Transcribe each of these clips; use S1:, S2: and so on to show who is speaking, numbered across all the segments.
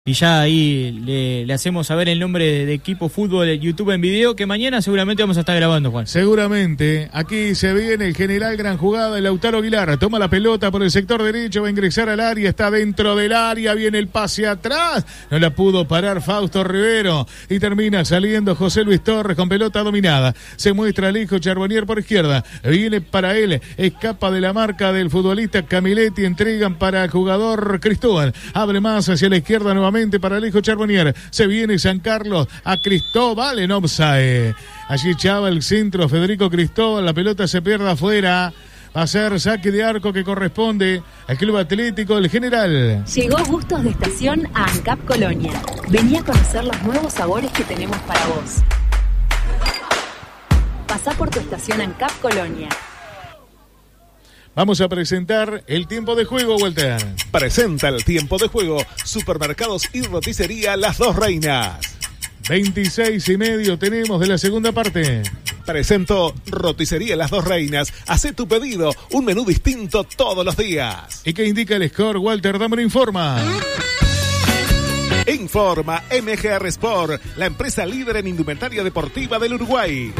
S1: Y ya ahí le hacemos saber el nombre de Equipo Fútbol de YouTube en video, que mañana seguramente vamos a estar grabando, Juan.
S2: Seguramente. Aquí se viene el general, gran jugada de Lautaro Aguilar. Toma la pelota por el sector derecho, va a ingresar al área, está dentro del área, viene el pase atrás. No la pudo parar Fausto Rivero. Y termina saliendo José Luis Torres con pelota dominada. Se muestra el hijo Charbonnier por izquierda. Viene para él, escapa de la marca del futbolista Camiletti. Entregan para el jugador Cristóbal. Abre más hacia la izquierda nuevamente para el hijo Charbonnier. Se viene San Carlos a Cristóbal en offside. Allí echaba el centro Federico Cristóbal. La pelota se pierde afuera. Va a ser saque de arco que corresponde al Club Atlético del General.
S3: Llegó Gustos de Estación a ANCAP Colonia. Vení a conocer los nuevos sabores que tenemos para vos. Pasá por tu estación ANCAP Colonia.
S2: Vamos a presentar el tiempo de juego, Walter.
S4: Presenta el tiempo de juego Supermercados y Roticería Las Dos Reinas.
S2: 26:30 tenemos de la segunda parte.
S4: Presento Roticería Las Dos Reinas. Hacé tu pedido, un menú distinto todos los días.
S2: ¿Y qué indica el score, Walter? Dame informa.
S4: Informa MGR Sport, la empresa líder en indumentaria deportiva del Uruguay.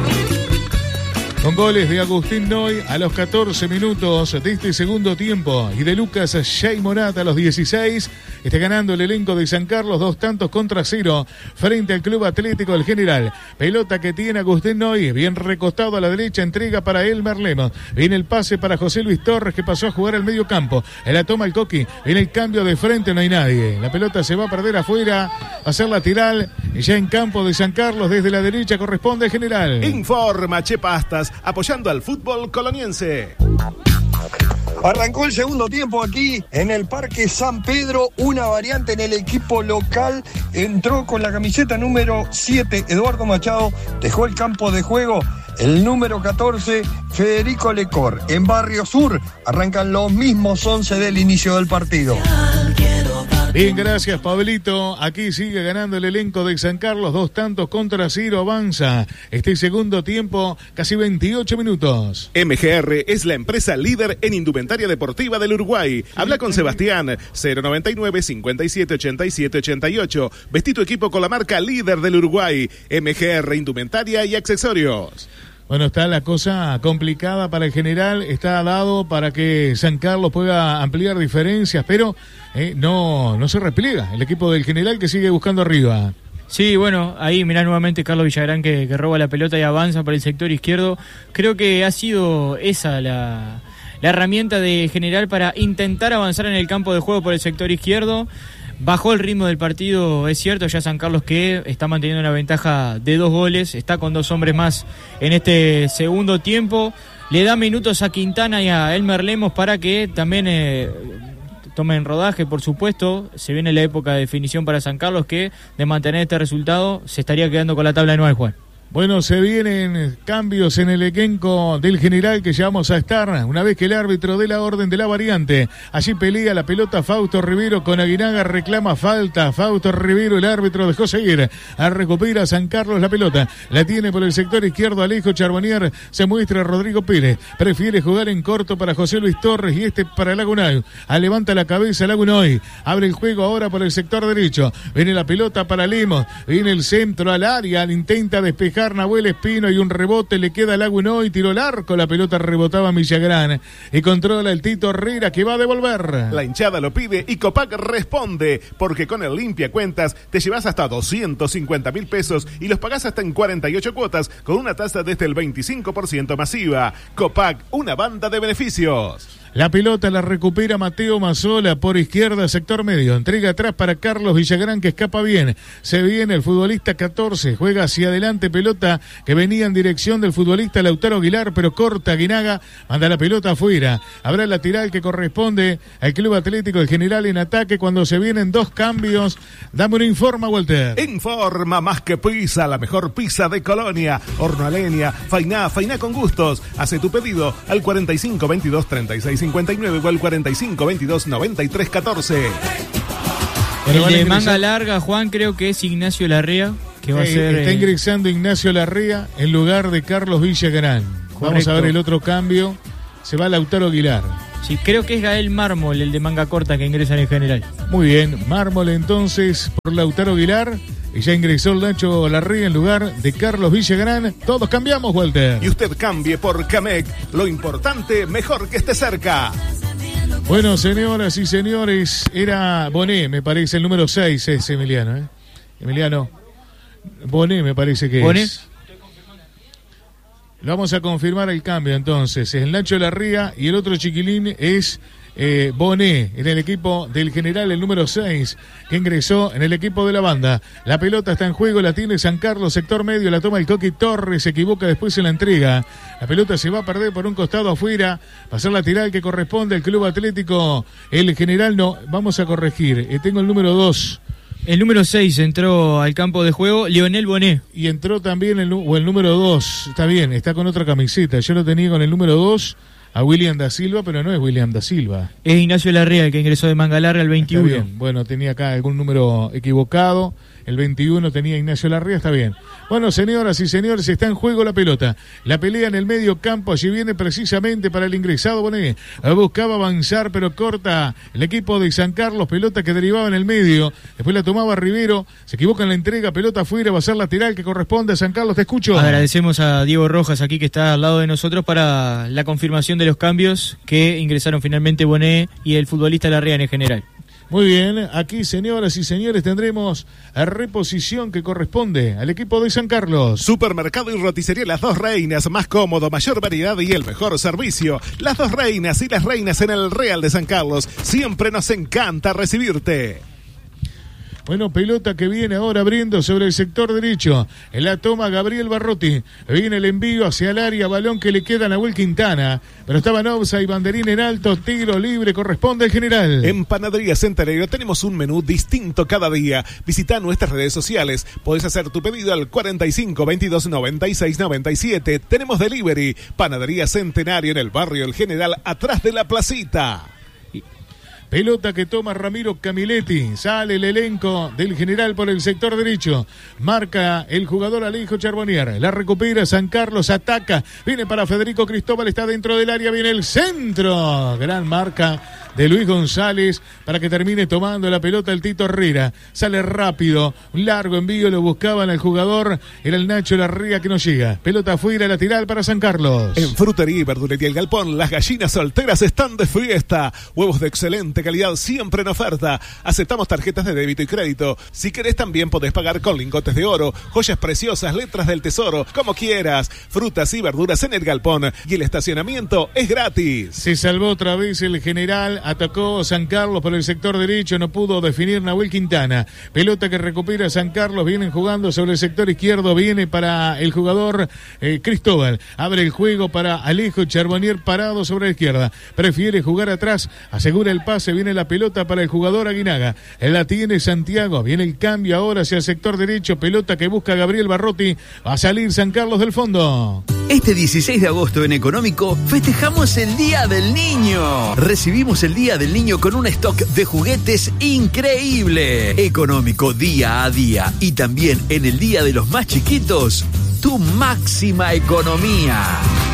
S2: Con goles de Agustín Noy a los 14 minutos de este segundo tiempo y de Lucas Shey Morata a los 16, está ganando el elenco de San Carlos 2-0 frente al Club Atlético del General. Pelota que tiene Agustín Noy, bien recostado a la derecha, entrega para Elmer Lemos. Viene el pase para José Luis Torres, que pasó a jugar al medio campo. La toma el Coqui, viene el cambio de frente, no hay nadie. La pelota se va a perder afuera, a hacer lateral, y ya en campo de San Carlos desde la derecha corresponde al General.
S4: Informa Che Pastas, apoyando al fútbol coloniense.
S5: Arrancó el segundo tiempo aquí en el Parque San Pedro, una variante en el equipo local, entró con la camiseta número 7 Eduardo Machado, dejó el campo de juego el número 14 Federico Lecor. En Barrio Sur arrancan los mismos 11 del inicio del partido.
S2: Bien, gracias Pablito. Aquí sigue ganando el elenco de San Carlos, 2-0 avanza. Este segundo tiempo, casi 28 minutos.
S4: MGR es la empresa líder en indumentaria deportiva del Uruguay. Habla con Sebastián, 099 57 87 88. Vestí tu equipo con la marca líder del Uruguay. MGR Indumentaria y Accesorios.
S2: Bueno, está la cosa complicada para el General, está dado para que San Carlos pueda ampliar diferencias, pero no se repliega el equipo del General, que sigue buscando arriba.
S1: Sí, bueno, ahí mirá nuevamente Carlos Villagrán que roba la pelota y avanza por el sector izquierdo. Creo que ha sido esa la herramienta de General para intentar avanzar en el campo de juego por el sector izquierdo. Bajó el ritmo del partido, es cierto, ya San Carlos que está manteniendo una ventaja de 2 goles, está con 2 hombres más en este segundo tiempo. Le da minutos a Quintana y a Elmer Lemos para que también tomen rodaje, por supuesto. Se viene la época de definición para San Carlos, que de mantener este resultado se estaría quedando con la tabla anual, Juan.
S2: Bueno, se vienen cambios en el elenco del General, que ya vamos a estar una vez que el árbitro dé la orden de la variante. Allí pelea la pelota Fausto Rivero con Aguinaga, reclama falta. Fausto Rivero, el árbitro dejó seguir. Recupera San Carlos la pelota. La tiene por el sector izquierdo Alejo Charbonnier. Se muestra Rodrigo Pérez. Prefiere jugar en corto para José Luis Torres y para Lagunay. Levanta la cabeza Lagunay. Abre el juego ahora por el sector derecho. Viene la pelota para Lemos. Viene el centro al área. Intenta despejar Nahuel Espino y un rebote le queda a Lagunay, tiró el arco, la pelota rebotaba a Villagrán y controla el Tito Herrera, que va a devolver.
S4: La hinchada lo pide y Copac responde, porque con el Limpia Cuentas te llevas hasta 250.000 pesos y los pagás hasta en 48 cuotas con una tasa desde el 25% masiva. Copac, una banda de beneficios.
S2: La pelota la recupera Mateo Mazzola por izquierda, sector medio. Entrega atrás para Carlos Villagrán, que escapa bien. Se viene el futbolista 14, juega hacia adelante, pelota que venía en dirección del futbolista Lautaro Aguilar, pero corta Aguinaga, manda la pelota afuera. Habrá el lateral que corresponde al Club Atlético del General en ataque cuando se vienen 2 cambios. Dame un informa, Walter.
S4: Informa Más que Pizza, la mejor pizza de Colonia. Horno a leña, fainá con gustos. Hace tu pedido al 45 22 36 59 o al 45 22 93 14.
S1: El de manga larga, Juan, creo que es Ignacio Larrea, que va a ser...
S2: Está ingresando Ignacio Larrea en lugar de Carlos Villagrán. Correcto. Vamos a ver el otro cambio. Se va Lautaro Aguilar.
S1: Sí, creo que es Gael Mármol, el de manga corta que ingresa en el general.
S2: Muy bien, Mármol entonces por Lautaro Aguilar. Y ya ingresó el Nacho Larrea en lugar de Carlos Villagrán. Todos cambiamos, Walter.
S4: Y usted cambie por Camec. Lo importante, mejor que esté cerca.
S2: Bueno, señoras y señores, era Bonet, me parece, el número 6 es Emiliano, ¿eh? Emiliano, Bonet me parece que
S1: ¿Bonet?
S2: es. Lo vamos a confirmar el cambio entonces. Es el Nacho Larrea y el otro chiquilín es Bonet, en el equipo del general, el número 6, que ingresó en el equipo de la banda. La pelota está en juego, la tiene San Carlos, sector medio, la toma el Coqui Torres, se equivoca después en la entrega. La pelota se va a perder por un costado afuera, pasar la tirada que corresponde al Club Atlético. El general no, vamos a corregir, tengo el número 2.
S1: El número 6 entró al campo de juego, Lionel Bonet.
S2: Y entró también el número 2, está bien, está con otra camiseta. Yo lo tenía con el número 2 a William da Silva, pero no es William da Silva.
S1: Es Ignacio Larrea, el que ingresó de manga larga el 21.
S2: Está bien. Bueno, tenía acá algún número equivocado. El 21 tenía Ignacio Larrea, está bien. Bueno, señoras y señores, está en juego la pelota. La pelea en el medio campo, allí viene precisamente para el ingresado Bonet. Buscaba avanzar, pero corta el equipo de San Carlos, pelota que derivaba en el medio. Después la tomaba Rivero, se equivoca en la entrega, pelota afuera, va a ser lateral que corresponde a San Carlos. Te escucho.
S1: Agradecemos a Diego Rojas aquí que está al lado de nosotros para la confirmación de los cambios que ingresaron finalmente Bonet y el futbolista Larrea en el general.
S2: Muy bien, aquí señoras y señores tendremos a reposición que corresponde al equipo de San Carlos.
S4: Supermercado y roticería Las Dos Reinas, más cómodo, mayor variedad y el mejor servicio. Las Dos Reinas y las Reinas en el Real de San Carlos, siempre nos encanta recibirte.
S2: Bueno, pelota que viene ahora abriendo sobre el sector derecho. En la toma Gabriel Barrotti. Viene el envío hacia el área, balón que le queda a Nahuel Quintana. Pero estaba Novsa y banderín en alto, tiro libre, corresponde al general.
S4: En Panadería Centenario tenemos un menú distinto cada día. Visita nuestras redes sociales. Podés hacer tu pedido al 45 22 96 97. Tenemos delivery. Panadería Centenario en el barrio El General, atrás de la placita.
S2: Pelota que toma Ramiro Camiletti. Sale el elenco del general por el sector derecho. Marca el jugador Alejo Charbonnier. La recupera San Carlos. Ataca. Viene para Federico Cristóbal. Está dentro del área. Viene el centro. Gran marca de Luis González para que termine tomando la pelota el Tito Herrera. Sale rápido. Un largo envío. Lo buscaban al jugador. Era el Nacho Larrea que no llega. Pelota afuera. Lateral para San Carlos.
S4: En Frutería y Verdulería El Galpón, las gallinas solteras están de fiesta. Huevos de excelente calidad siempre en oferta. Aceptamos tarjetas de débito y crédito. Si querés también podés pagar con lingotes de oro, joyas preciosas, letras del tesoro, como quieras. Frutas y verduras en el galpón y el estacionamiento es gratis.
S2: Se salvó otra vez el general. Atacó San Carlos por el sector derecho. No pudo definir Nahuel Quintana. Pelota que recupera San Carlos. Vienen jugando sobre el sector izquierdo. Viene para el jugador Cristóbal. Abre el juego para Alejo Charbonnier parado sobre la izquierda. Prefiere jugar atrás. Asegura el pase. Viene la pelota para el jugador Aguinaga. La tiene Santiago. Viene el cambio ahora hacia el sector derecho. Pelota que busca Gabriel Barrotti. Va a salir San Carlos del fondo.
S6: Este 16 de agosto en Económico festejamos el Día del Niño. Recibimos el Día del Niño con un stock de juguetes increíble. Económico día a día. Y también en el Día de los Más Chiquitos, tu máxima economía.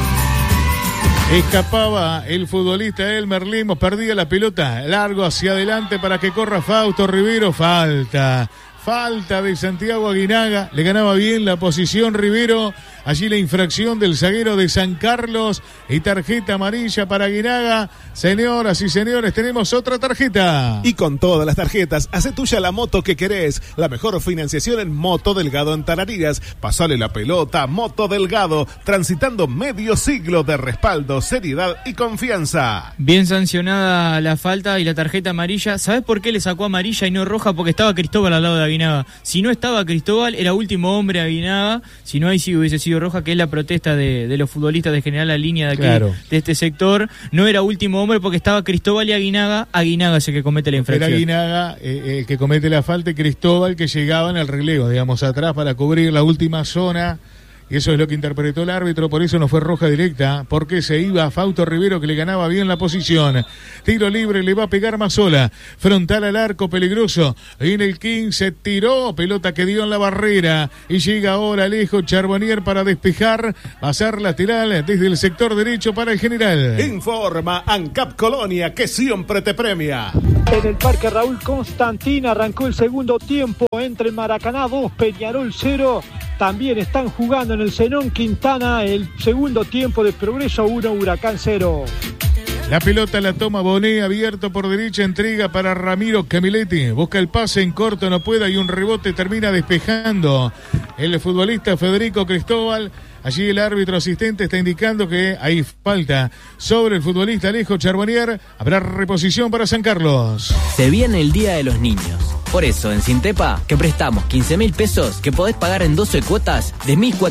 S2: Escapaba el futbolista Elmer Limos, perdía la pelota, largo hacia adelante para que corra Fausto Rivero, falta de Santiago Aguinaga, le ganaba bien la posición Rivero, allí la infracción del zaguero de San Carlos y tarjeta amarilla para Aguinaga. Señoras y señores, tenemos otra tarjeta.
S4: Y con todas las tarjetas, hace tuya la moto que querés, la mejor financiación en Moto Delgado en Tarariras. Pasale la pelota, Moto Delgado, transitando medio siglo de respaldo, seriedad y confianza.
S1: Bien sancionada la falta y la tarjeta amarilla. ¿Sabés por qué le sacó amarilla y no roja? Porque estaba Cristóbal al lado de Aguinaga. Si no estaba Cristóbal, era último hombre Aguinaga. Si no, ahí sí hubiese sido roja, que es la protesta de los futbolistas de General La Línea de aquí, claro, de este sector. No era último hombre porque estaba Cristóbal y Aguinaga. Aguinaga es el que comete la infracción.
S2: Era Aguinaga el que comete la falta y Cristóbal que llegaba en el relevo, digamos, atrás para cubrir la última zona Y eso es lo que interpretó el árbitro, por eso no fue roja directa, porque se iba a Fausto Rivero, que le ganaba bien la posición. Tiro libre, le va a pegar Mazzola, frontal al arco, peligroso. En el 15 tiró, pelota que dio en la barrera. Y llega ahora Alejo Charbonnier para despejar, va a ser lateral desde el sector derecho para el general.
S4: Informa ANCAP Colonia, que siempre te premia.
S7: En el Parque Raúl Constantín arrancó el segundo tiempo entre Maracaná 2, Peñarol 0. También están jugando en el Zenón Quintana el segundo tiempo de Progreso 1, Huracán 0.
S2: La pelota la toma Bonet, abierto por derecha, entrega para Ramiro Camiletti. Busca el pase en corto, no puede, y un rebote termina despejando el futbolista Federico Cristóbal. Allí el árbitro asistente está indicando que hay falta sobre el futbolista Alejo Charbonnier. Habrá reposición para San Carlos.
S8: Se viene el Día de los Niños. Por eso, en Sintepa, que prestamos 15.000 pesos que podés pagar en 12 cuotas de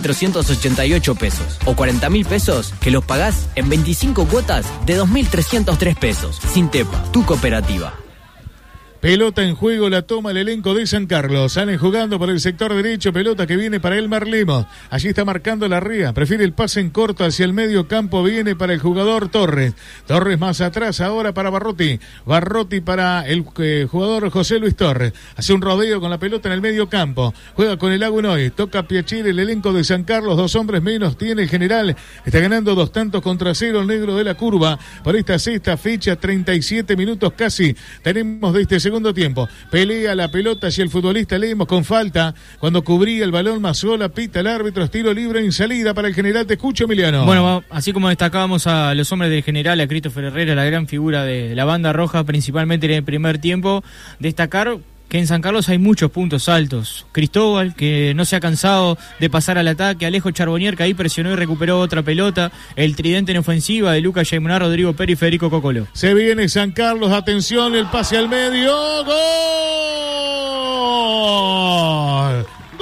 S8: 1.488 pesos. O 40.000 pesos que los pagás en 25 cuotas de 2.303 pesos. Sintepa, tu cooperativa.
S2: Pelota en juego, la toma el elenco de San Carlos. Salen jugando por el sector derecho, pelota que viene para Elmar Lemos. Allí está marcando la ría, prefiere el pase en corto hacia el medio campo, viene para el jugador Torres. Torres más atrás ahora para Barrotti. Barrotti para el jugador José Luis Torres. Hace un rodeo con la pelota en el medio campo. Juega con el Agunoy, toca Piachiri, el elenco de San Carlos. 2 hombres menos tiene el general. Está ganando 2 tantos contra 0 el negro de la curva. Por esta sexta fecha, 37 minutos casi tenemos de este segundo tiempo. Pelea la pelota hacia el futbolista Lemos con falta. Cuando cubría el balón Mazzola, pita el árbitro, tiro libre en salida para el general. Te escucho, Emiliano.
S1: Bueno, así como destacábamos a los hombres del general, a Christopher Herrera, la gran figura de la banda roja, principalmente en el primer tiempo, destacar que en San Carlos hay muchos puntos altos. Cristóbal, que no se ha cansado de pasar al ataque. Alejo Charbonnier, que ahí presionó y recuperó otra pelota. El tridente en ofensiva de Lucas Yaimuná, Rodrigo Pérez y Federico Cocolo.
S2: Se viene San Carlos, atención, el pase al medio. ¡Gol!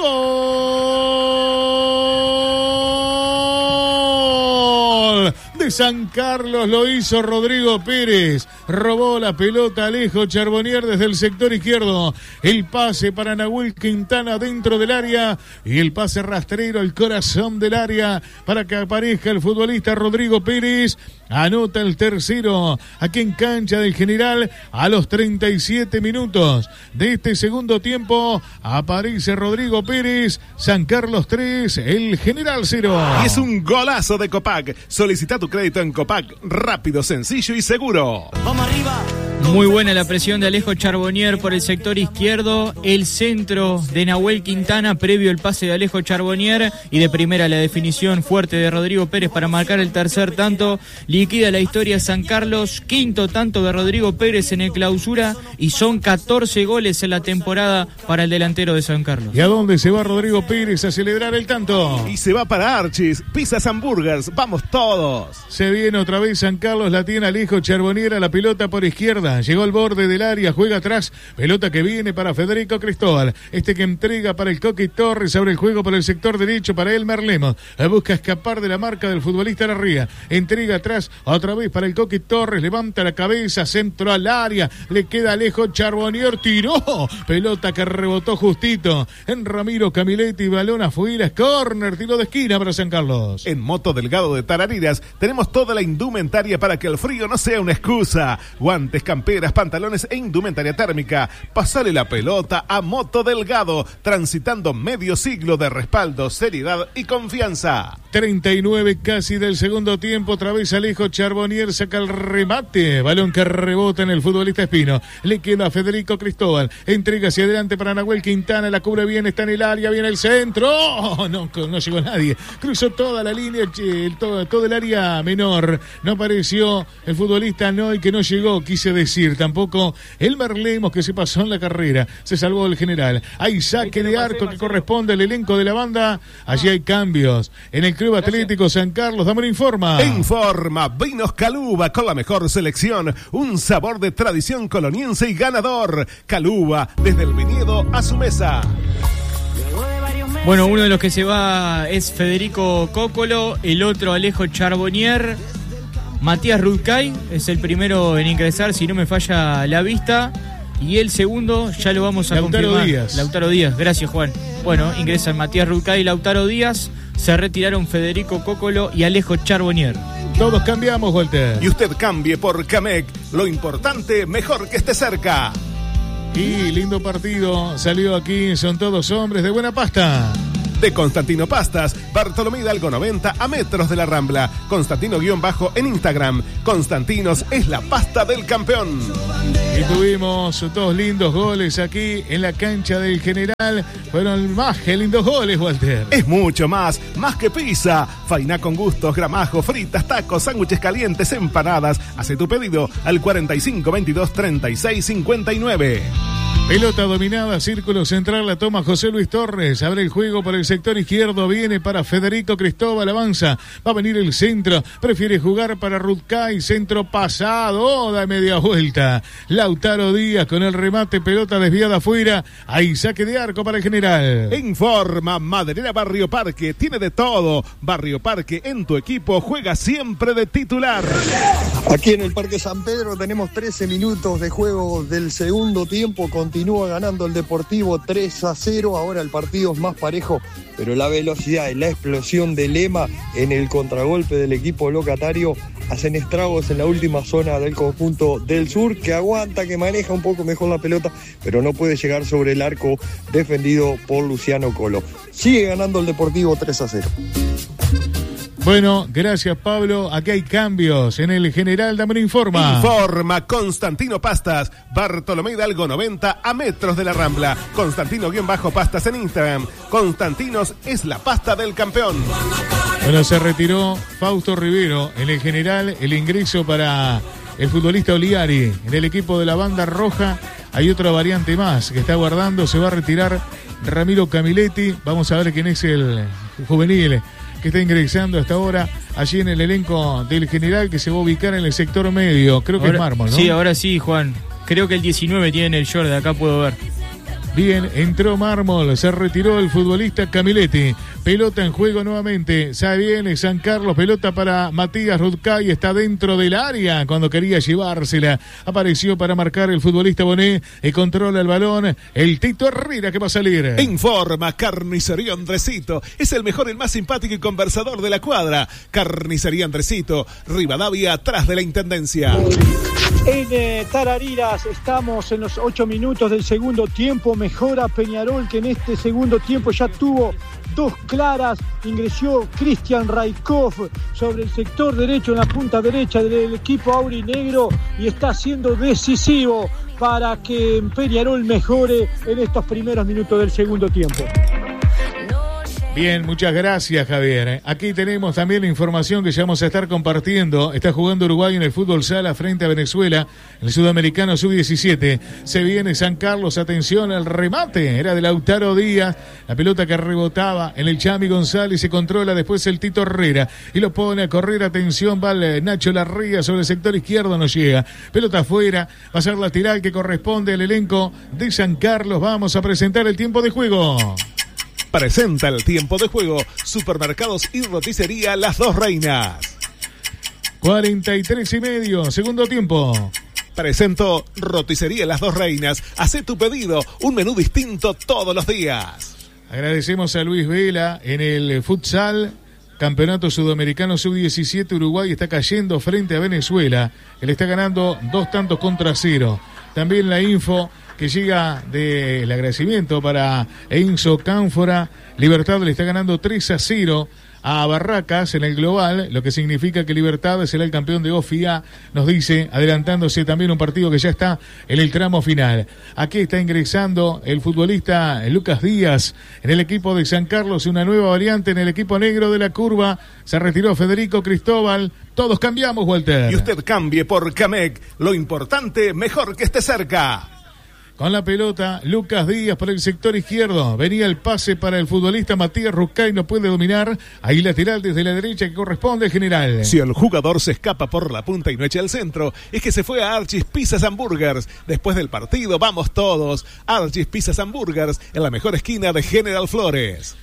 S2: ¡Gol! De San Carlos lo hizo Rodrigo Pérez. Robó la pelota Alejo Charbonnier desde el sector izquierdo. El pase para Nahuel Quintana dentro del área. Y el pase rastrero al corazón del área para que aparezca el futbolista Rodrigo Pérez. Anota el tercero aquí en cancha del general a los 37 minutos de este segundo tiempo. Aparece Rodrigo Pérez. San Carlos 3, el general 0.
S4: Y es un golazo de Copac. Solicita tu crédito en Copac, rápido, sencillo y seguro.
S8: ¡Vamos arriba!
S1: Muy buena la presión de Alejo Charbonnier por el sector izquierdo, el centro de Nahuel Quintana, previo el pase de Alejo Charbonnier, y de primera la definición fuerte de Rodrigo Pérez para marcar el tercer tanto. Liquida la historia San Carlos, 5º tanto de Rodrigo Pérez en el clausura, y son 14 goles en la temporada para el delantero de San Carlos.
S2: ¿Y a dónde se va Rodrigo Pérez a celebrar el tanto?
S4: Y se va para Archis, Pizzas Hamburgers, vamos todos.
S2: Se viene otra vez San Carlos, la tiene Alejo Charbonnier a la pelota por izquierda. Llegó al borde del área, juega atrás, pelota que viene para Federico Cristóbal, que entrega para el Coqui Torres, abre el juego por el sector derecho para Elmar Lemos, busca escapar de la marca del futbolista Larría, entrega atrás, otra vez para el Coqui Torres, levanta la cabeza, centro al área, le queda Alejo Charbonnier, tiró, pelota que rebotó justito en Ramiro Camiletti, balón afuera, córner, tiro de esquina para San Carlos.
S4: En Moto Delgado de Tarariras tenemos toda la indumentaria para que el frío no sea una excusa. Guantes, camperas, pantalones e indumentaria térmica. Pasale la pelota a Moto Delgado, transitando medio siglo de respaldo, seriedad y confianza.
S2: 39 casi del segundo tiempo, otra vez Alejo Charbonnier saca el remate, balón que rebota en el futbolista Espino, le queda a Federico Cristóbal, entrega hacia adelante para Nahuel Quintana, la cubre bien, está en el área, viene el centro, no llegó nadie, cruzó toda la línea, todo el área menor, no apareció el futbolista Noy, que no llegó, quise decir, tampoco Elmar Lemos, que se pasó en la carrera, se salvó el general. Hay saque de arco que corresponde al elenco de la banda. Allí hay cambios en el Club Atlético San Carlos. Dame un informa.
S4: Informa, Vinos Caluba con la mejor selección, un sabor de tradición coloniense y ganador. Caluba, desde el viñedo a su mesa.
S1: Bueno, uno de los que se va es Federico Cocolo, el otro Alejo Charbonnier. Matías Rudkay es el primero en ingresar, si no me falla la vista. Y el segundo ya lo vamos a confirmar. Lautaro Díaz, gracias Juan. Bueno, ingresan Matías Rucay y Lautaro Díaz. Se retiraron Federico Cocolo y Alejo Charbonnier.
S2: Todos cambiamos, Walter.
S4: Y usted cambie por Camec. Lo importante, mejor que esté cerca.
S2: Y lindo partido. Salió aquí, son todos hombres de buena pasta.
S4: De Constantino Pastas, Bartolomé Hidalgo 90 a metros de la Rambla. Constantino_ en Instagram. Constantinos es la pasta del campeón.
S2: Y tuvimos 2 lindos goles aquí en la cancha del General. Fueron más que lindos goles, Walter.
S4: Es mucho más que pizza. Fainá con gustos, gramajo, fritas, tacos, sándwiches calientes, empanadas. Hace tu pedido al 45 22 36 59.
S2: Pelota dominada, círculo central, la toma José Luis Torres, abre el juego por el sector izquierdo, viene para Federico Cristóbal, avanza, va a venir el centro, prefiere jugar para Rutkay, centro pasado, da media vuelta, Lautaro Díaz con el remate, pelota desviada afuera, ahí saque de arco para el General.
S4: Informa Maderera Barrio Parque, tiene de todo, Barrio Parque en tu equipo, juega siempre de titular.
S5: Aquí en el Parque San Pedro tenemos 13 minutos de juego del segundo tiempo, continúa ganando el Deportivo 3-0, ahora el partido es más parejo, pero la velocidad y la explosión de Lema en el contragolpe del equipo locatario hacen estragos en la última zona del conjunto del sur, que aguanta, que maneja un poco mejor la pelota, pero no puede llegar sobre el arco defendido por Luciano Colo. Sigue ganando el Deportivo 3-0.
S2: Bueno, gracias Pablo. Aquí hay cambios en el General. Dame un informa.
S4: Informa Constantino Pastas, Bartolomé Hidalgo 90 a metros de la Rambla. Constantino_Pastas en Instagram. Constantinos es la pasta del campeón.
S2: Bueno, se retiró Fausto Rivero en el General. El ingreso para el futbolista Oliari en el equipo de la banda roja. Hay otra variante más que está guardando. Se va a retirar Ramiro Camiletti. Vamos a ver quién es el juvenil que está ingresando hasta ahora allí en el elenco del General, que se va a ubicar en el sector medio. Creo que es Mármol, ¿no?
S1: Sí, ahora sí, Juan. Creo que el 19 tiene el short, de acá puedo ver.
S2: Bien, entró Mármol, se retiró el futbolista Camiletti. Pelota en juego nuevamente. Ya viene San Carlos, pelota para Matías Rutkay, está dentro del área cuando quería llevársela. Apareció para marcar el futbolista Bonet y controla el balón. El Tito Herrera que va a salir.
S4: Informa Carnicería Andresito. Es el mejor, el más simpático y conversador de la cuadra. Carnicería Andresito, Rivadavia, atrás de la Intendencia.
S7: En Tarariras estamos en los 8 minutos del segundo tiempo. Mejora Peñarol, que en este segundo tiempo ya tuvo 2 claras. Ingresó Cristian Raikov sobre el sector derecho, en la punta derecha del equipo aurinegro, y está siendo decisivo para que Peñarol mejore en estos primeros minutos del segundo tiempo.
S2: Bien, muchas gracias, Javier. Aquí tenemos también la información que ya vamos a estar compartiendo. Está jugando Uruguay en el fútbol sala frente a Venezuela, en el Sudamericano Sub-17. Se viene San Carlos, atención al remate. Era de Lautaro Díaz. La pelota que rebotaba en el Chami González, se controla después el Tito Herrera y lo pone a correr. Atención, va el Nacho Larría sobre el sector izquierdo, no llega. Pelota afuera, va a ser lateral que corresponde al elenco de San Carlos. Vamos a presentar el tiempo de juego.
S4: Presenta el tiempo de juego Supermercados y Roticería Las Dos Reinas.
S2: 43:30, segundo tiempo.
S4: Presento Roticería Las Dos Reinas. Hacé tu pedido, un menú distinto todos los días.
S2: Agradecemos a Luis Vela en el futsal. Campeonato Sudamericano Sub-17, Uruguay está cayendo frente a Venezuela. Él está ganando 2-0. También la info que llega del agradecimiento para Enzo Cánfora. Libertad le está ganando 3-0 a Barracas en el global, lo que significa que Libertad será el campeón de OFIA, nos dice, adelantándose también un partido que ya está en el tramo final. Aquí está ingresando el futbolista Lucas Díaz en el equipo de San Carlos, una nueva variante en el equipo negro de la curva. Se retiró Federico Cristóbal. Todos cambiamos, Walter.
S4: Y usted cambie por Camec. Lo importante, mejor que esté cerca.
S2: Con la pelota, Lucas Díaz por el sector izquierdo. Venía el pase para el futbolista Matías Rutkay, no puede dominar. Ahí lateral desde la derecha que corresponde al General.
S4: Si el jugador se escapa por la punta y no echa el centro, es que se fue a Archie's Pizzas and Burgers. Después del partido, vamos todos. Archie's Pizzas and Burgers, en la mejor esquina de General Flores.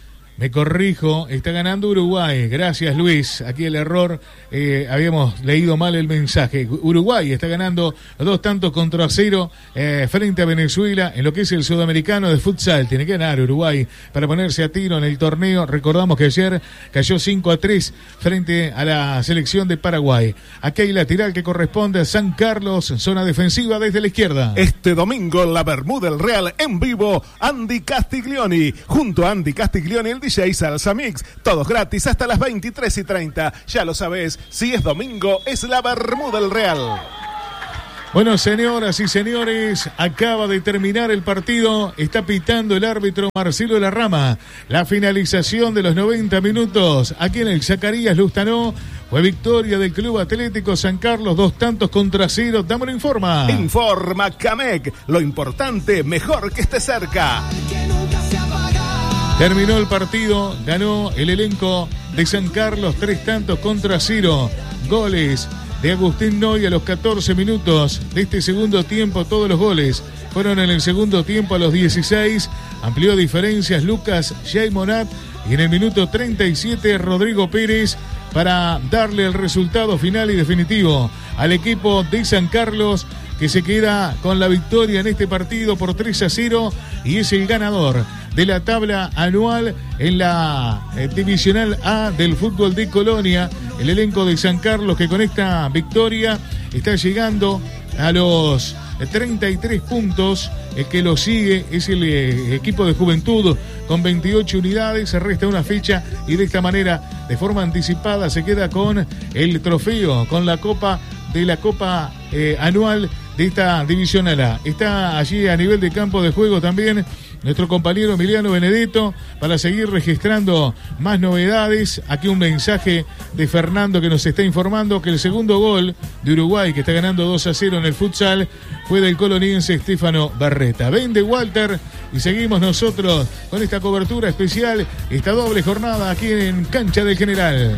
S2: Me corrijo, está ganando Uruguay. Gracias, Luis. Aquí el error, habíamos leído mal el mensaje. Uruguay está ganando 2-0 frente a Venezuela en lo que es el sudamericano de futsal. Tiene que ganar Uruguay para ponerse a tiro en el torneo. Recordamos que ayer cayó 5-3 frente a la selección de Paraguay. Aquí hay lateral que corresponde a San Carlos, zona defensiva desde la izquierda.
S4: Este domingo la Bermuda del Real en vivo, Andy Castiglioni. Junto a Andy Castiglioni, el DJ Salsa Mix. Todos gratis hasta las 23:30. Ya lo sabes, si es domingo, es la Bermuda del Real.
S2: Bueno, señoras y señores, acaba de terminar el partido. Está pitando el árbitro Marcelo Larrama. La finalización de los 90 minutos aquí en el Zacarías Lustanó. Fue victoria del Club Atlético San Carlos, 2-0. Dame una informa.
S4: Informa Camec. Lo importante, mejor que esté cerca.
S2: Terminó el partido, ganó el elenco de San Carlos, 3-0. Goles de Agustín Noy a los 14 minutos de este segundo tiempo. Todos los goles fueron en el segundo tiempo a los 16. Amplió diferencias Lucas Jaimonat y en el minuto 37 Rodrigo Pérez para darle el resultado final y definitivo al equipo de San Carlos, que se queda con la victoria en este partido por 3-0 y es el ganador de la tabla anual en la Divisional A del fútbol de Colonia. El elenco de San Carlos, que con esta victoria está llegando a los 33 puntos. El que lo sigue es el equipo de Juventud con 28 unidades. Se resta una fecha y de esta manera, de forma anticipada, se queda con el trofeo, con la copa anual de esta Divisional A. Está allí a nivel de campo de juego también nuestro compañero Emiliano Benedetto para seguir registrando más novedades. Aquí un mensaje de Fernando que nos está informando que el segundo gol de Uruguay, que está ganando 2-0 en el futsal, fue del coloniense Estefano Barreta. Vende Walter y seguimos nosotros con esta cobertura especial, esta doble jornada aquí en Cancha del General.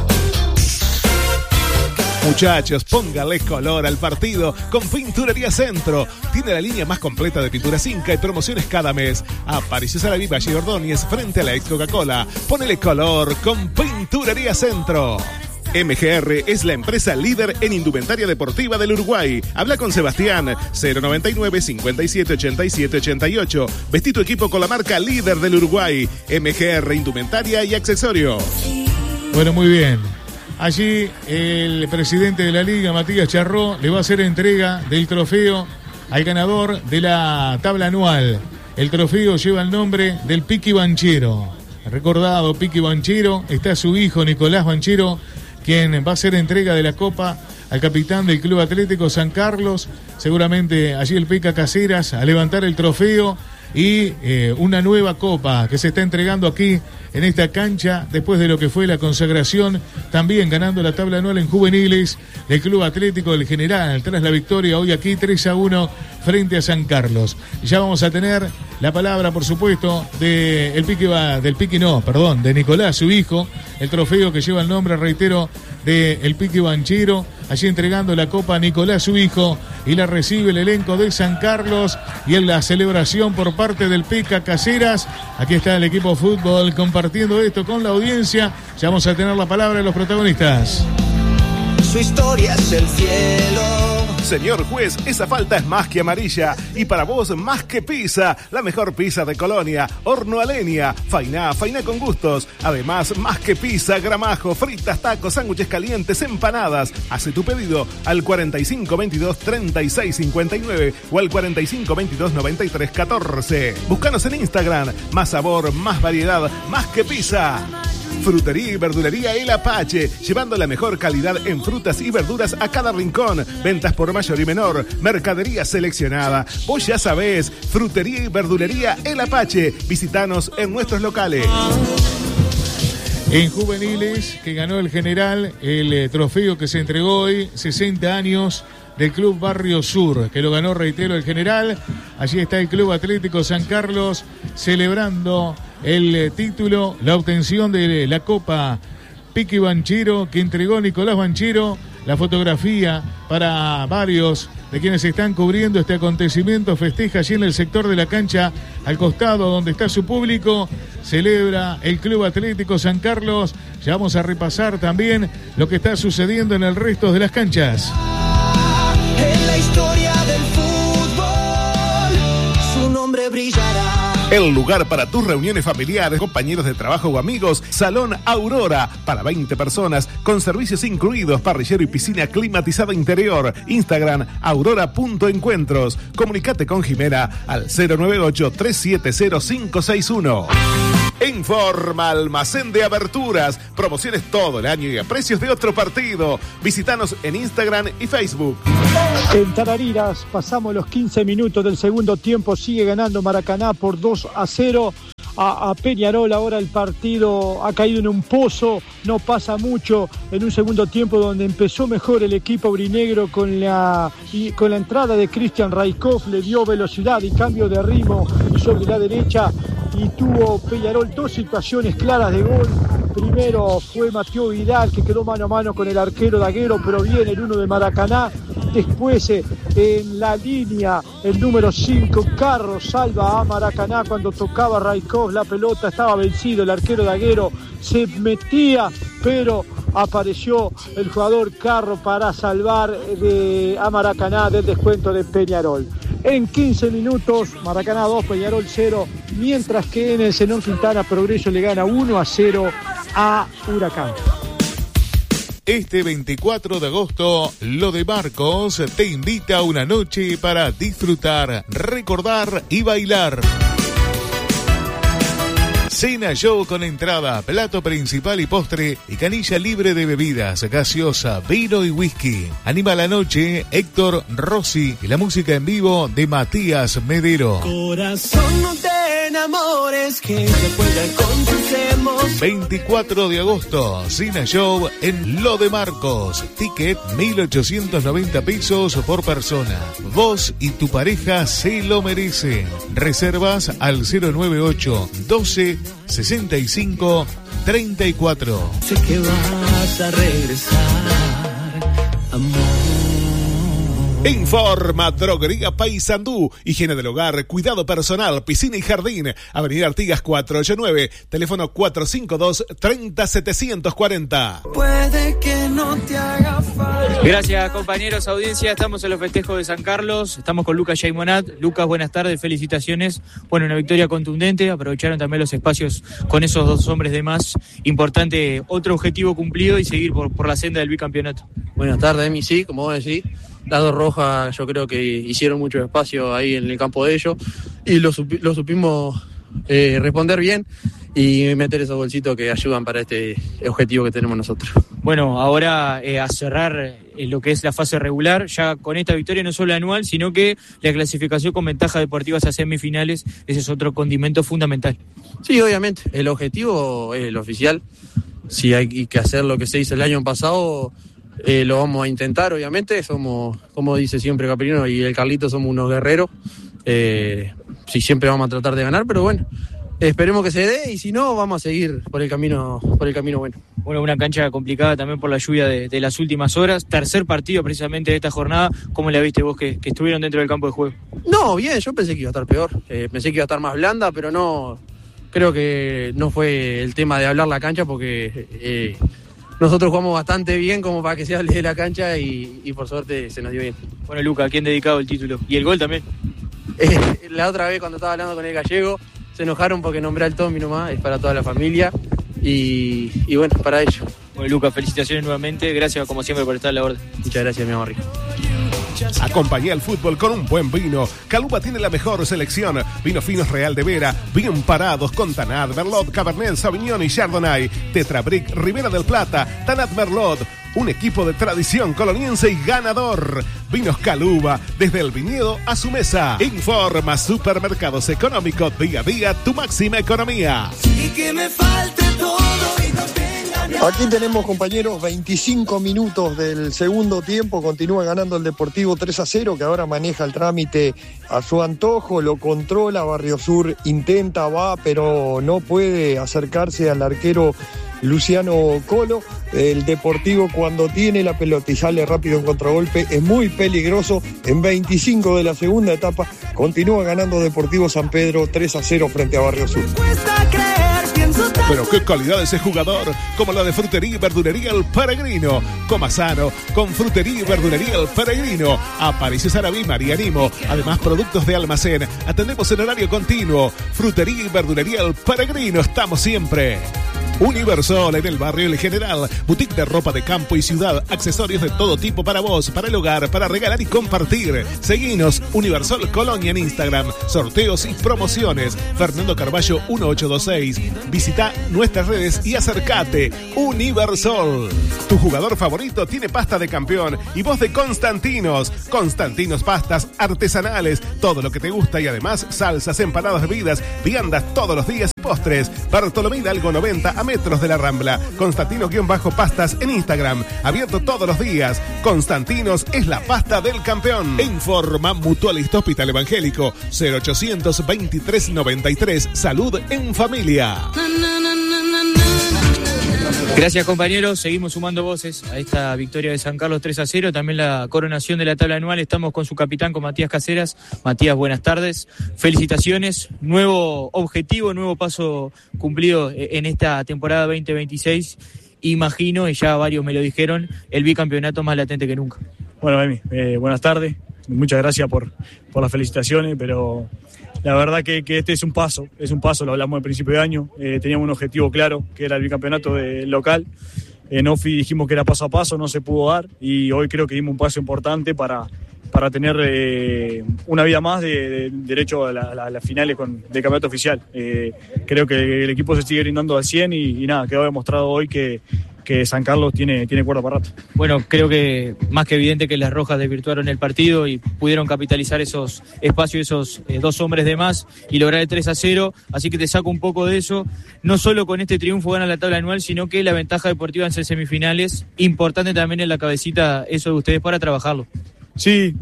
S4: Muchachos, póngale color al partido con Pinturería Centro. Tiene la línea más completa de pinturas Inca y promociones cada mes. Apareció Saraví, Valle Ordóñez, frente a la ex Coca-Cola. Ponele color con Pinturería Centro. MGR es la empresa líder en indumentaria deportiva del Uruguay. Habla con Sebastián, 099 57 87 88. Vestí tu equipo con la marca líder del Uruguay. MGR Indumentaria y Accesorio.
S2: Bueno, muy bien. Allí el presidente de la liga, Matías Charró, le va a hacer entrega del trofeo al ganador de la tabla anual. El trofeo lleva el nombre del Piqui Banchero. Recordado Piqui Banchero, está su hijo Nicolás Banchero, quien va a hacer entrega de la copa al capitán del Club Atlético San Carlos. Seguramente allí el Pica Caseras a levantar el trofeo y una nueva copa que se está entregando aquí en esta cancha después de lo que fue la consagración, también ganando la tabla anual en juveniles del Club Atlético del General tras la victoria hoy aquí 3-1 frente a San Carlos. Ya vamos a tener la palabra, por supuesto, de Nicolás, su hijo, el trofeo que lleva el nombre, reitero, de el Piqui Banchero, allí entregando la copa a Nicolás, su hijo, y la recibe el elenco de San Carlos y en la celebración por parte del Pica Caseras. Aquí está el equipo de fútbol compartiendo esto con la audiencia. Ya vamos a tener la palabra de los protagonistas.
S9: Su historia es el cielo.
S4: Señor juez, esa falta es más que amarilla. Y para vos, más que pizza. La mejor pizza de Colonia. Horno a leña. Fainá con gustos. Además, más que pizza, gramajo, fritas, tacos, sándwiches calientes, empanadas. Hace tu pedido al 4522-3659 o al 4522-9314. Búscanos en Instagram. Más sabor, más variedad, más que pizza. Frutería y verdulería El Apache, llevando la mejor calidad en frutas y verduras a cada rincón. Ventas por mayor y menor, mercadería seleccionada. Vos ya sabés, Frutería y verdulería El Apache. Visítanos en nuestros locales.
S2: En juveniles, que ganó el General, el trofeo que se entregó hoy, 60 años del Club Barrio Sur, que lo ganó, reitero, el General. Allí está el Club Atlético San Carlos celebrando el título, la obtención de la Copa Piqui Banchero que entregó Nicolás Banchero. La fotografía para varios de quienes están cubriendo este acontecimiento. Festeja allí en el sector de la cancha, al costado donde está su público, celebra el Club Atlético San Carlos. Ya vamos a repasar también lo que está sucediendo en el resto de las canchas.
S9: En la historia del fútbol, su nombre brillará.
S4: El lugar para tus reuniones familiares, compañeros de trabajo o amigos, Salón Aurora, para 20 personas, con servicios incluidos, parrillero y piscina climatizada interior. Instagram, aurora.encuentros. Comunicate con Jimena al 098-370-561. Informa Almacén de Aberturas. Promociones todo el año y a precios de otro partido. Visítanos en Instagram y Facebook.
S7: En Tarariras pasamos los 15 minutos del segundo tiempo. Sigue ganando Maracaná por 2-0 a Peñarol. Ahora el partido ha caído en un pozo. No pasa mucho en un segundo tiempo donde empezó mejor el equipo aurinegro con la entrada de Cristian Raikov. Le dio velocidad y cambio de ritmo sobre la derecha. Y tuvo Peñarol dos situaciones claras de gol. Primero fue Mateo Vidal, que quedó mano a mano con el arquero Daguero, pero viene el uno de Maracaná. Después en la línea el número 5 Carro salva a Maracaná cuando tocaba Raikov la pelota, estaba vencido el arquero Daguero, se metía, pero apareció el jugador Carro para salvar a Maracaná del descuento de Peñarol. En 15 minutos, Maracaná 2, Peñarol 0, mientras que en el Zenón Quintana Progreso le gana 1-0 a Huracán.
S2: Este 24 de agosto, Lo de Marcos te invita a una noche para disfrutar, recordar y bailar. Cena show con entrada, plato principal y postre y canilla libre de bebidas, gaseosa, vino y whisky. Anima la noche Héctor Rossi y la música en vivo de Matías Medero.
S9: Corazón, no te enamores, que se juega con tus emociones.
S2: 24 de agosto, Cena show en Lo de Marcos. Ticket 1.890 pesos por persona. Vos y tu pareja se lo merecen. Reservas al 098 12 65 34.
S9: Sé que vas a regresar, amor.
S4: Informa Droguería Paysandú, higiene del hogar, cuidado personal, piscina y jardín. Avenida Artigas 489, teléfono 452-30740.
S9: Puede que no te haga falta.
S1: Gracias, compañeros, audiencia. Estamos en los festejos de San Carlos. Estamos con Lucas Yaimonat. Lucas, buenas tardes, felicitaciones. Bueno, una victoria contundente. Aprovecharon también los espacios con esos dos hombres de más. Importante, otro objetivo cumplido y seguir por la senda del bicampeonato.
S10: Buenas tardes, Emi. Sí, como vos decís, las dos rojas yo creo que hicieron mucho espacio ahí en el campo de ellos y lo supimos responder bien y meter esos bolsitos que ayudan para este objetivo que tenemos nosotros.
S1: Bueno, ahora a cerrar lo que es la fase regular, ya con esta victoria no solo anual, sino que la clasificación con ventajas deportivas a semifinales, ese es otro condimento fundamental.
S10: Sí, obviamente, el objetivo es el oficial. Si hay que hacer lo que se hizo el año pasado, lo vamos a intentar, obviamente. Somos, como dice siempre Capirino y el Carlito, somos unos guerreros. Sí, siempre vamos a tratar de ganar, pero bueno, esperemos que se dé y si no, vamos a seguir por el camino bueno.
S1: Bueno, una cancha complicada también por la lluvia de las últimas horas. Tercer partido precisamente de esta jornada. ¿Cómo la viste vos que estuvieron dentro del campo de juego?
S10: No, bien, yo pensé que iba a estar peor. Pensé que iba a estar más blanda, pero no. Creo que no fue el tema de hablar la cancha porque nosotros jugamos bastante bien como para que se hable de la cancha y por suerte se nos dio bien.
S1: Bueno, Luca, ¿a quién dedicado el título? ¿Y el gol también?
S10: La otra vez cuando estaba hablando con el gallego se enojaron porque nombré al Tommy nomás, es para toda la familia y bueno, para ellos.
S1: Bueno, Luca, felicitaciones nuevamente, gracias como siempre por estar a la orden.
S10: Muchas gracias, mi amor.
S4: Acompañá el fútbol con un buen vino. Caluba tiene la mejor selección. Vinos finos Real de Vera, bien parados con Tanat, Merlot, Cabernet, Sauvignon y Chardonnay. Tetrabric, Ribera del Plata, Tanat Merlot. Un equipo de tradición coloniense y ganador. Vinos Caluba, desde el viñedo a su mesa. Informa Supermercados Económicos, día a día tu máxima economía.
S9: Y que me falte todo y no tenga nada.
S5: Aquí tenemos, compañeros, 25 minutos del segundo tiempo. Continúa ganando el Deportivo 3-0, que ahora maneja el trámite a su antojo, lo controla. Barrio Sur intenta, va, pero no puede acercarse al arquero Luciano Colo. El Deportivo, cuando tiene la pelota y sale rápido en contragolpe, es muy peligroso. En 25 de la segunda etapa continúa ganando Deportivo San Pedro 3-0 frente a Barrio Sur.
S4: Pero qué calidad ese jugador, como la de Frutería y Verdulería El Peregrino. Coma sano con Frutería y Verdulería El Peregrino. Aparicio Sarabí, María Nimo. Además, productos de almacén. Atendemos en horario continuo. Frutería y Verdulería El Peregrino. Estamos siempre. Universal en el barrio El General, boutique de ropa de campo y ciudad, accesorios de todo tipo para vos, para el hogar, para regalar y compartir. Seguinos, Universal Colonia en Instagram, sorteos y promociones. Fernando Carballo 1826. Visita nuestras redes y acércate. Universal. Tu jugador favorito tiene pasta de campeón y vos de Constantinos. Constantinos pastas artesanales, todo lo que te gusta y además salsas, empanadas, bebidas, viandas todos los días y postres. Bartolomé Hidalgo 90 a metros de la Rambla. Constantino-pastas en Instagram. Abierto todos los días. Constantinos es la pasta del campeón. Informa Mutualista Hospital Evangélico 0800 23 93. Salud en familia.
S1: Gracias, compañeros. Seguimos sumando voces a esta victoria de San Carlos 3-0. También la coronación de la tabla anual. Estamos con su capitán, con Matías Caseras. Matías, buenas tardes. Felicitaciones. Nuevo objetivo, nuevo paso cumplido en esta temporada 2026. Imagino, y ya varios me lo dijeron, el bicampeonato más latente que nunca.
S11: Bueno, Emi, buenas tardes. Muchas gracias por las felicitaciones, pero la verdad que este es un paso, lo hablamos al principio de año. Teníamos un objetivo claro, que era el bicampeonato local. En OFI dijimos que era paso a paso, no se pudo dar, y hoy creo que dimos un paso importante para tener una vida más de derecho a las finales de campeonato oficial. Creo que el equipo se sigue brindando al 100 y nada, quedó demostrado hoy que San Carlos tiene cuerda para rato.
S1: Bueno, creo que más que evidente que las rojas desvirtuaron el partido y pudieron capitalizar esos espacios, esos dos hombres de más y lograr el 3-0, así que te saco un poco de eso. No solo con este triunfo ganan la tabla anual, sino que la ventaja deportiva en ser semifinales, importante también en la cabecita eso de ustedes para trabajarlo.
S11: Sí,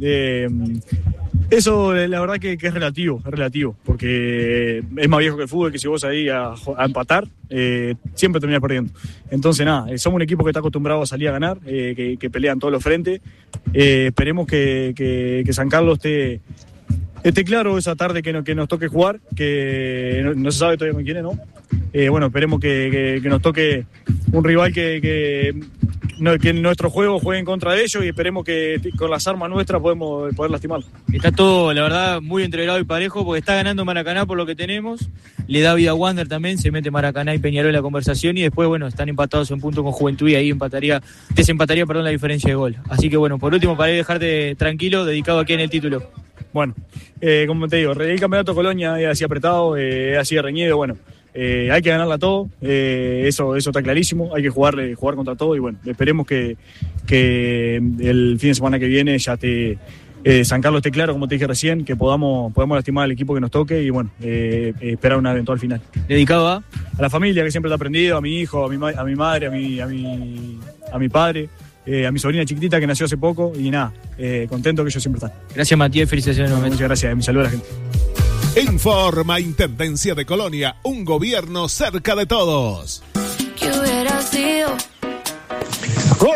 S11: eso la verdad que es relativo, porque es más viejo que el fútbol, que si vos ahí a empatar, siempre terminás perdiendo. Entonces nada, somos un equipo que está acostumbrado a salir a ganar, que pelean todos los frentes. Esperemos que San Carlos esté claro esa tarde que nos toque jugar, que no se sabe todavía con quién es, ¿no? Bueno, esperemos que nos toque un rival que nuestro juego juegue en contra de ellos y esperemos que con las armas nuestras podemos poder lastimarlo.
S1: Está todo, la verdad, muy entregado y parejo porque está ganando Maracaná por lo que tenemos. Le da vida a Wander también, se mete Maracaná y Peñarol en la conversación y después, bueno, están empatados en punto con Juventud y ahí desempataría la diferencia de gol. Así que, bueno, por último, para dejarte tranquilo, dedicado aquí en el título.
S11: Bueno, como te digo, el campeonato Colonia es así apretado, así reñido, bueno. Hay que ganarla todo, eso está clarísimo, hay que jugar contra todo y bueno, esperemos que el fin de semana que viene ya San Carlos esté claro, como te dije recién, que podamos lastimar al equipo que nos toque y bueno, esperar una eventual final.
S1: ¿Dedicado a
S11: la familia que siempre te ha aprendido, a mi hijo, a mi madre, a mi padre, a mi sobrina chiquitita que nació hace poco y nada, contento que ellos siempre están.
S1: Gracias, Matías, felicitaciones.
S11: Muchas gracias, mi saludo a la gente.
S4: Informa Intendencia de Colonia, un gobierno cerca de todos.
S5: ¿Qué hubiera sido? ¡Gol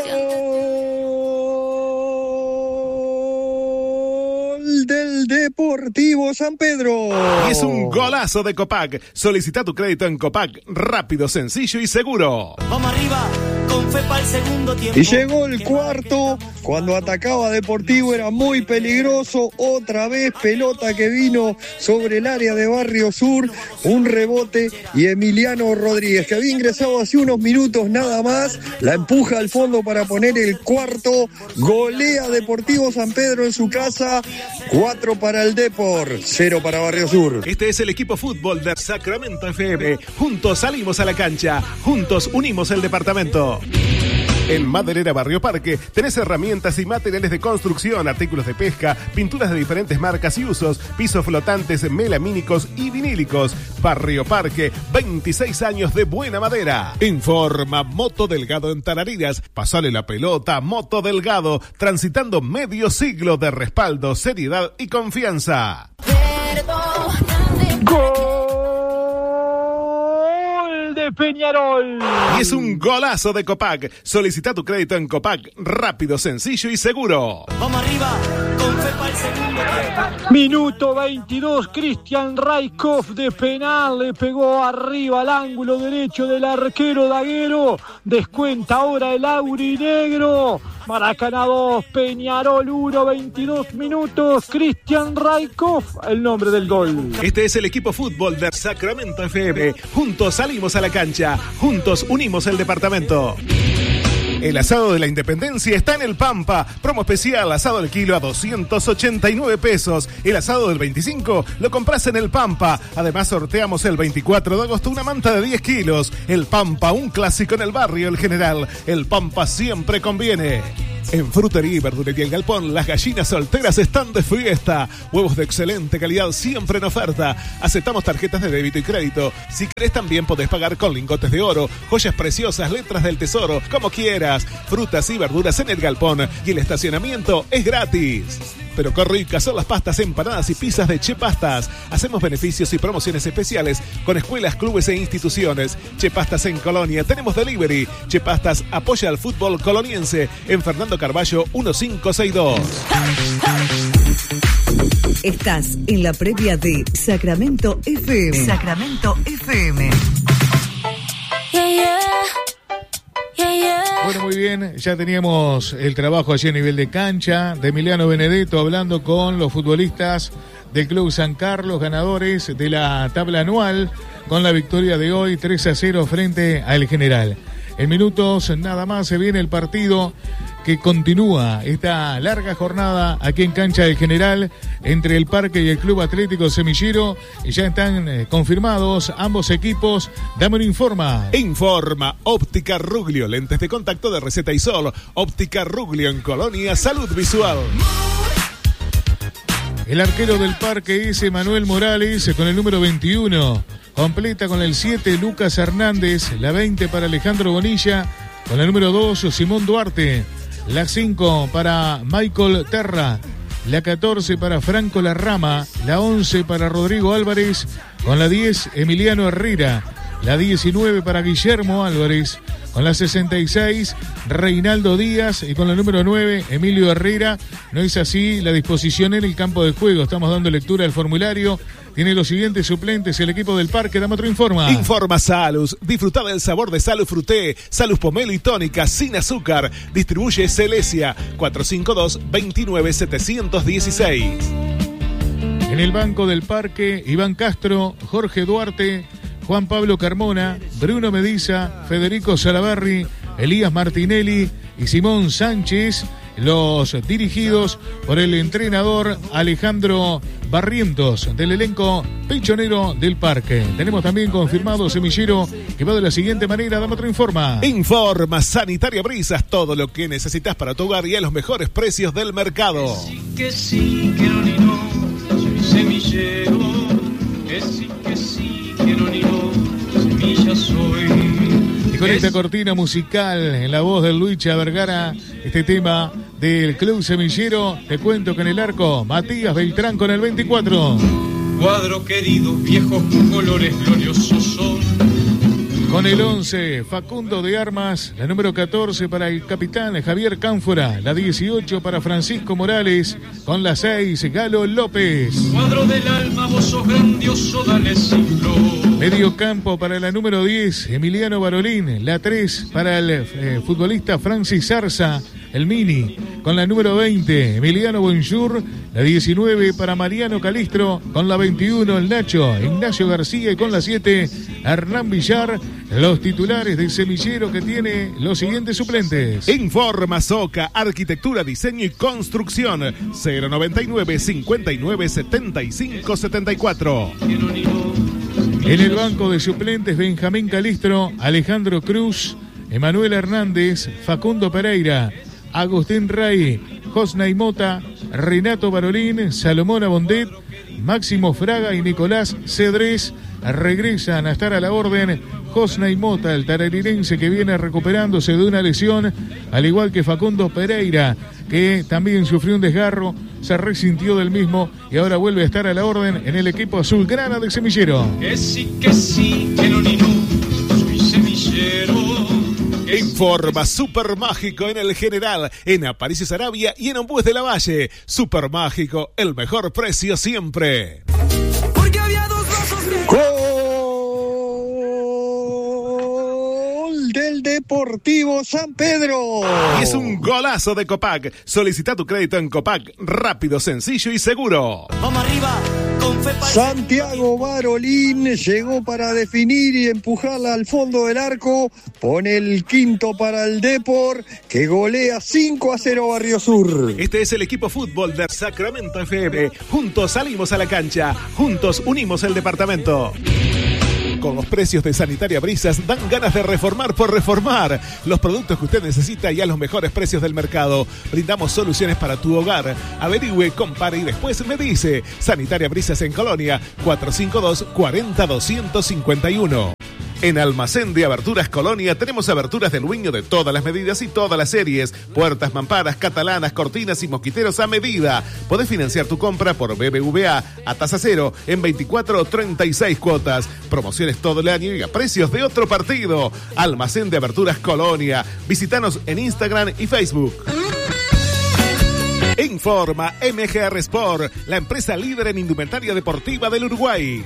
S5: del Deportivo San Pedro!
S4: Y es un golazo de Copac. Solicita tu crédito en Copac, rápido, sencillo y seguro.
S9: Vamos arriba. Para el segundo tiempo.
S5: Y llegó el cuarto, cuando atacaba Deportivo era muy peligroso, otra vez pelota que vino sobre el área de Barrio Sur, un rebote y Emiliano Rodríguez, que había ingresado hace unos minutos nada más, la empuja al fondo para poner el cuarto, golea Deportivo San Pedro en su casa, 4 para el Depor, 0 para Barrio Sur.
S4: Este es el equipo fútbol de Sacramento FM, juntos salimos a la cancha, juntos unimos el departamento. En Maderera Barrio Parque tenés herramientas y materiales de construcción, artículos de pesca, pinturas de diferentes marcas y usos, pisos flotantes, melamínicos y vinílicos. Barrio Parque, 26 años de buena madera. Informa Moto Delgado en Tarariras. Pasale la pelota, Moto Delgado, transitando medio siglo de respaldo, seriedad y confianza.
S7: Gol de Peñarol.
S4: Y es un golazo de Copac. Solicita tu crédito en Copac, rápido, sencillo y seguro.
S9: Vamos arriba, con fe para el segundo tiempo.
S7: Minuto 22, Cristian Raikov de penal, le pegó arriba al ángulo derecho del arquero Daguero. Descuenta ahora el aurinegro. Maracaná 2, Peñarol 1, 22 minutos, Cristian Raikov, el nombre del gol.
S4: Este es el equipo fútbol de Sacramento FM. Juntos salimos a la cancha, juntos unimos el departamento. El asado de la Independencia está en el Pampa. Promo especial, asado al kilo a 289 pesos. El asado del 25 lo compras en el Pampa. Además sorteamos el 24 de agosto una manta de 10 kilos. El Pampa, un clásico en el barrio El General. El Pampa siempre conviene. En Frutería y Verdulería El Galpón, las gallinas solteras están de fiesta. Huevos de excelente calidad siempre en oferta. Aceptamos tarjetas de débito y crédito. Si querés también podés pagar con lingotes de oro, joyas preciosas, letras del tesoro, como quieras. Frutas y verduras en El Galpón y el estacionamiento es gratis. Pero qué ricas son las pastas, empanadas y pizzas de Che Pastas. Hacemos beneficios y promociones especiales con escuelas, clubes e instituciones. Che Pastas en Colonia, tenemos delivery. Che Pastas apoya al fútbol coloniense en Fernando Carballo 1562.
S12: Estás en la previa de Sacramento FM. Sacramento FM.
S2: Yeah, yeah. Bueno, muy bien, ya teníamos el trabajo allí a nivel de cancha de Emiliano Benedetto hablando con los futbolistas del Club San Carlos, ganadores de la tabla anual, con la victoria de hoy 3-0 frente al General. En minutos nada más se viene el partido que continúa esta larga jornada aquí en cancha del General entre el Parque y el Club Atlético Semillero. Ya están confirmados ambos equipos. Dame un informa.
S4: Informa Óptica Ruglio, lentes de contacto de Receta y Sol. Óptica Ruglio en Colonia, salud visual.
S2: El arquero del Parque es Manuel Morales con el número 21. Completa con el 7 Lucas Hernández, la 20 para Alejandro Bonilla, con el número 2 Simón Duarte, la 5 para Michael Terra, la 14 para Franco Larrama, la 11 para Rodrigo Álvarez, con la 10 Emiliano Herrera, la 19 para Guillermo Álvarez, con la 66 Reinaldo Díaz y con la número 9 Emilio Herrera. No es así la disposición en el campo de juego. Estamos dando lectura al formulario. Tiene los siguientes suplentes el equipo del Parque. Dame otro informa.
S4: Informa Salus. Disfruta del sabor de Salus Fruté, Salus Pomelo y Tónica sin azúcar. Distribuye Celesia 452-29716.
S2: En el banco del Parque, Iván Castro, Jorge Duarte, Juan Pablo Carmona, Bruno Mediza, Federico Salaverri, Elías Martinelli y Simón Sánchez, los dirigidos por el entrenador Alejandro Barrientos del elenco pechonero del Parque. Tenemos también confirmado Semillero que va de la siguiente manera. Dame otro informa.
S4: Informa Sanitaria Brisas, todo lo que necesitas para tu hogar y a los mejores precios del mercado.
S9: Que sí, que no, ni no, soy semillero, que sí, que no, ni no, semilla soy.
S2: Y con esta cortina musical en la voz de Luicha Vergara, este tema del Club Semillero, te cuento que en el arco, Matías Beltrán con el 24.
S9: Cuadro querido, viejos colores gloriosos son.
S2: Con el 11, Facundo de Armas, la número 14 para el capitán Javier Cánfora, la 18 para Francisco Morales, con la 6, Galo López.
S9: Cuadro del alma, vos sos grandioso, dale sin flor.
S2: Medio campo para la número 10, Emiliano Barolín, la 3 para el futbolista Francis Zarza, el Mini, con la número 20, Emiliano Bonjour, la 19 para Mariano Calistro, con la 21, el Nacho, Ignacio García y con la 7, Hernán Villar, los titulares del Semillero que tiene los siguientes suplentes.
S4: Informa Soca, Arquitectura, Diseño y Construcción, 099 59 75 74.
S2: En el banco de suplentes, Benjamín Calistro, Alejandro Cruz, Emanuel Hernández, Facundo Pereira, Agustín Rey, Josnay Mota, Renato Barolín, Salomón Abondet, Máximo Fraga y Nicolás Cedrés regresan a estar a la orden. Josnay Mota, el tararirense que viene recuperándose de una lesión, al igual que Facundo Pereira, que también sufrió un desgarro, se resintió del mismo y ahora vuelve a estar a la orden en el equipo azulgrana del Semillero.
S9: Que sí, que no, ni no, soy
S4: Informa Supermágico en el General, en Aparicio Saravia y en Ombues de la Valle. Supermágico, el mejor precio siempre.
S13: Porque había dos vasos de...
S5: Gol del Deportivo San Pedro.
S4: Y es un golazo de Copac. Solicita tu crédito en Copac, rápido, sencillo y seguro.
S13: Vamos arriba.
S5: Santiago Barolín llegó para definir y empujarla al fondo del arco. Pone el quinto para el Depor, que golea 5-0 Barrio Sur.
S4: Este es el equipo fútbol de Sacramento FM. Juntos salimos a la cancha. Juntos unimos el departamento. Con los precios de Sanitaria Brisas dan ganas de reformar por reformar. Los productos que usted necesita y a los mejores precios del mercado. Brindamos soluciones para tu hogar. Averigüe, compare y después me dice. Sanitaria Brisas en Colonia, 452-40-251. En Almacén de Aberturas Colonia tenemos aberturas de aluminio de todas las medidas y todas las series. Puertas, mamparas, catalanas, cortinas y mosquiteros a medida. Podés financiar tu compra por BBVA a tasa cero en 24 o 36 cuotas. Promociones todo el año y a precios de otro partido. Almacén de Aberturas Colonia. Visítanos en Instagram y Facebook. Informa MGR Sport, la empresa líder en indumentaria deportiva del Uruguay.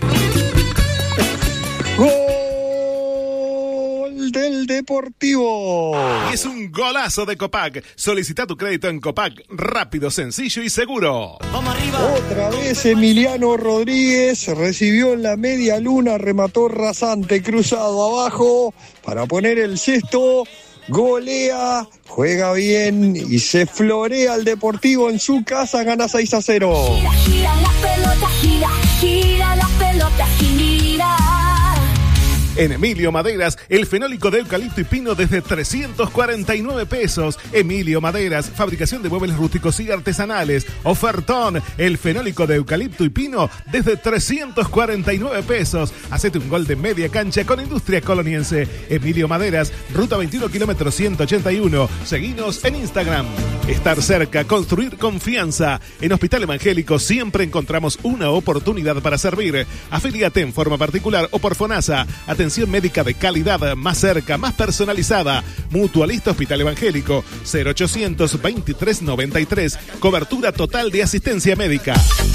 S5: Del Deportivo.
S4: Y es un golazo de Copac. Solicita tu crédito en Copac, rápido, sencillo y seguro.
S13: Vamos arriba.
S5: Otra vez Emiliano Rodríguez recibió en la media luna, remató rasante, cruzado abajo para poner el sexto. Golea, juega bien y se florea el Deportivo en su casa, gana 6-0.
S14: Gira, gira la pelota, gira, gira la pelota, gira.
S4: En Emilio Maderas, el fenólico de eucalipto y pino desde 349 pesos. Emilio Maderas, fabricación de muebles rústicos y artesanales. Ofertón, el fenólico de eucalipto y pino desde 349 pesos. Hacete un gol de media cancha con Industria Coloniense. Emilio Maderas, ruta 21, kilómetro 181. Seguinos en Instagram. Estar cerca, construir confianza. En Hospital Evangélico siempre encontramos una oportunidad para servir. Afíliate en forma particular o por FONASA. Atención médica de calidad, más cerca, más personalizada. Mutualista Hospital Evangélico, 0800 23 93. Cobertura total de asistencia médica.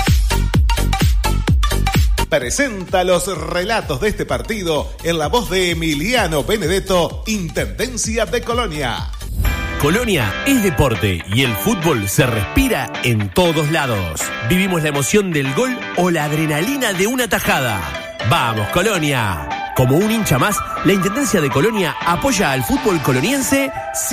S4: Presenta los relatos de este partido en la voz de Emiliano Benedetto, Intendencia de Colonia.
S15: Colonia es deporte y el fútbol se respira en todos lados. Vivimos la emoción del gol o la adrenalina de una tajada. ¡Vamos, Colonia! Como un hincha más, la Intendencia de Colonia apoya al fútbol coloniense